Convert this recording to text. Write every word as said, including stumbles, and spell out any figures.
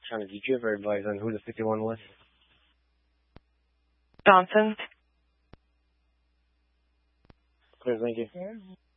Trying to did you ever advise on who the fifty-one was? Johnson. Clear, thank you.